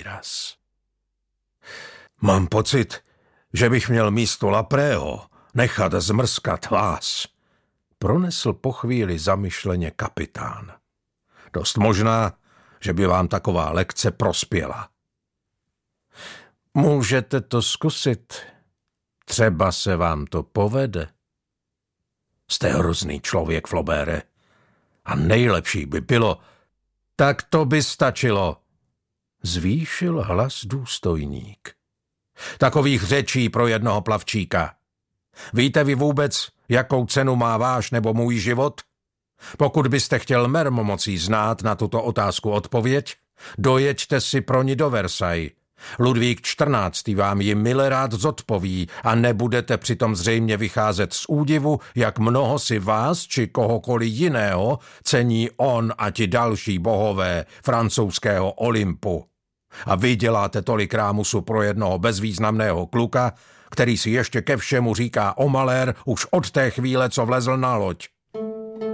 výraz. Mám pocit, že bych měl místo Laprého nechat zmrskat vás, pronesl po chvíli zamyšleně kapitán. Dost možná, že by vám taková lekce prospěla. Můžete to zkusit. Třeba se vám to povede. Jste hrozný člověk, Flaubére. A nejlepší by bylo, tak to by stačilo, zvýšil hlas důstojník. Takových řečí pro jednoho plavčíka. Víte vy vůbec, jakou cenu má váš nebo můj život? Pokud byste chtěl mermomocí znát na tuto otázku odpověď, dojeďte si pro ní do Versailles. Ludvík XIV. Vám ji mile rád zodpoví a nebudete přitom zřejmě vycházet z údivu, jak mnoho si vás či kohokoliv jiného cení on a ti další bohové francouzského Olympu. A vy děláte tolik rámusu pro jednoho bezvýznamného kluka, který si ještě ke všemu říká omalér už od té chvíle, co vlezl na loď.